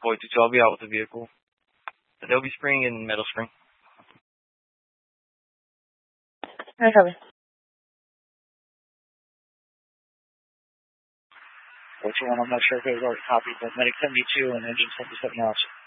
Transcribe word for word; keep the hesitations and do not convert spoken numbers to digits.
Boy two two, I'll be out with the vehicle. Adobe Spring and Meadow Spring. I have it. Boy two one, I'm not sure if it was already copied, but Medic seventy-two and Engine seventy-seven Austin.